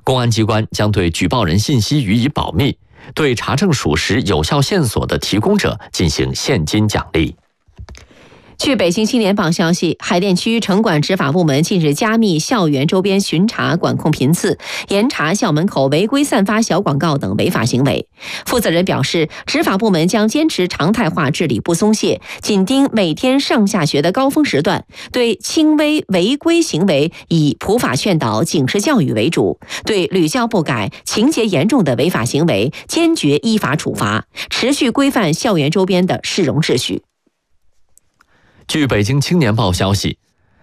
公安机关将对举报人信息予以保密，对查证属实有效线索的提供者进行现金奖励。 据北京青年报消息，海淀区城管执法部门近日加密校园周边巡查管控频次，严查校门口违规散发小广告等违法行为。负责人表示，执法部门将坚持常态化治理不松懈，紧盯每天上下学的高峰时段，对轻微违规行为以普法劝导、警示教育为主，对屡教不改、情节严重的违法行为坚决依法处罚，持续规范校园周边的市容秩序。 据北京青年报消息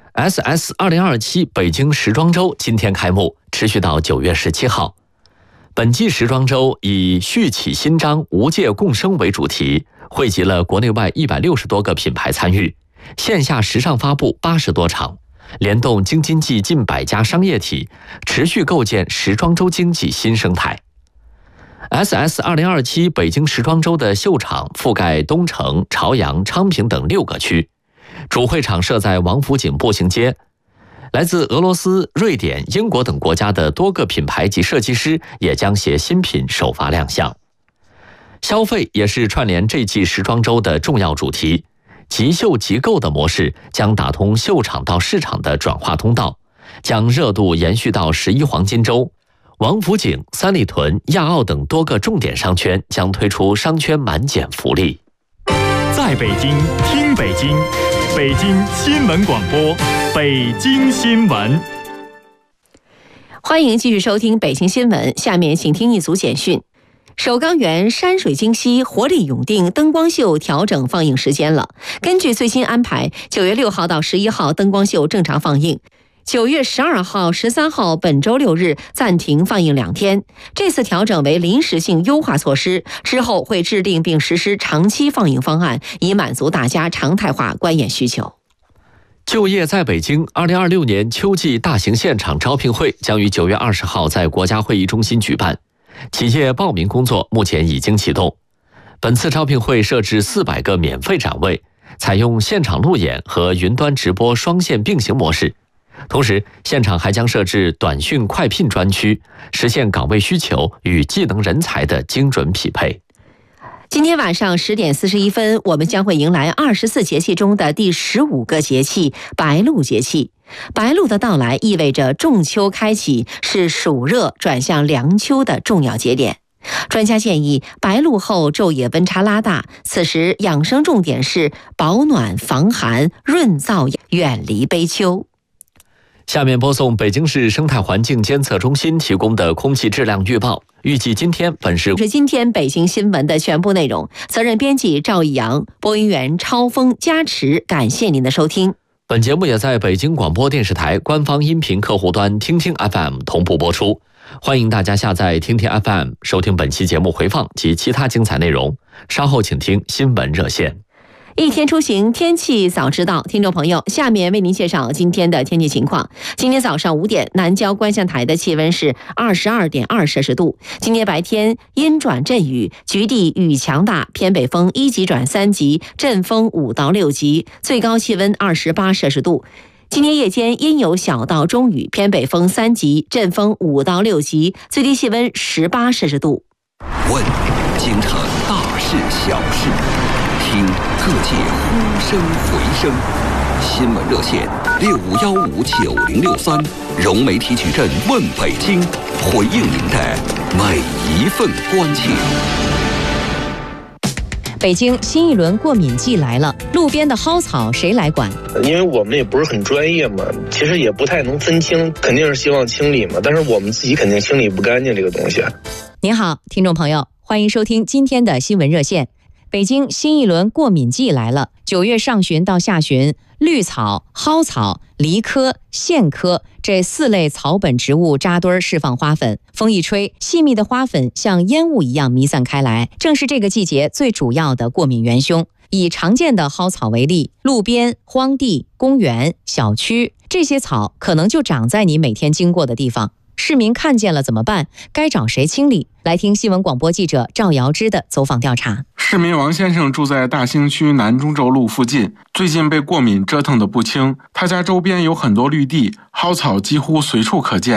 ，SS2027 北京时装周今天开幕，持续到9月17号。本季时装周以续起新章、无界共生为主题，汇集了国内外160多个品牌参与，线下时尚发布80多场，联动京津冀近100家商业体，持续构建时装周经济新生态。SS2027 北京时装周的秀场覆盖东城、朝阳、昌平等6个区。主会场设在王府井步行街，来自俄罗斯、瑞典、英国等国家的多个品牌及设计师也将携新品首发亮相。消费也是串联这季时装周的重要主题，即秀即购的模式将打通秀场到市场的转化通道，将热度延续到11黄金周。王府井、三里屯、亚奥等多个重点商圈将推出商圈满减福利。 在北京听北京，北京新闻广播，北京新闻。 欢迎继续收听北京新闻，下面请听一组简讯。首钢园山水惊西、活力永定灯光秀调整放映时间了。根据最新安排，9月6号到11号灯光秀正常放映。9月12号、13号本周6日暂停放映2天，这次调整为临时性优化措施，之后会制定并实施长期放映方案，以满足大家常态化观演需求。 就业在北京2026年秋季大型现场招聘会将于9月20号在国家会议中心举办，企业报名工作目前已经启动。本次招聘会设置400个免费展位，采用现场路演和云端直播双线并行模式。同时，现场还将设置短讯快聘专区，实现岗位需求与技能人才的精准匹配。 今天晚上10点41分，我们将会迎来24节气中的第15个节气——白露节气。白露的到来意味着仲秋开启，是暑热转向凉秋的重要节点。专家建议，白露后昼夜温差拉大，此时养生重点是保暖防寒、润燥，远离悲秋。 下面播送北京市生态环境监测中心提供的空气质量预报。预计今天是今天北京新闻的全部内容。责任编辑赵义阳，播音员超峰、加持。感谢您的收听。 本节目也在北京广播电视台官方音频客户端听听 FM 同步播出。欢迎大家下载听听 FM 收听本期节目回放及其他精彩内容。稍后请听新闻热线。 一天出行，天气早知道。听众朋友，下面为您介绍今天的天气情况。今天早上5点，南郊观象台的气温是22.2摄氏度。今天白天阴转阵雨，局地雨强大，偏北风1级转3级，阵风5到6级，最高气温28摄氏度。今天夜间阴有小到中雨，偏北风3级，阵风5到6级，最低气温18摄氏度。 问京城大事小事，听各界呼声回声。新闻热线65159063，融媒体矩阵问北京，回应您的每一份关切。 北京新一轮过敏季来了，路边的蒿草谁来管？ 因为我们也不是很专业嘛，其实也不太能分清，肯定是希望清理嘛，但是我们自己肯定清理不干净这个东西。 您好，听众朋友，欢迎收听今天的新闻热线。北京新一轮过敏季来了，9月上旬到下旬，绿草、蒿草、梨科、苋科这4类草本植物扎堆释放花粉，风一吹，细密的花粉像烟雾一样弥散开来，正是这个季节最主要的过敏元凶。以常见的蒿草为例，路边、荒地、公园、小区，这些草可能就长在你每天经过的地方。市民看见了怎么办？该找谁清理？来听新闻广播记者赵瑶芝的走访调查。 市民王先生住在大兴区南中轴路附近，最近被过敏折腾得不轻。他家周边有很多绿地，蒿草几乎随处可见。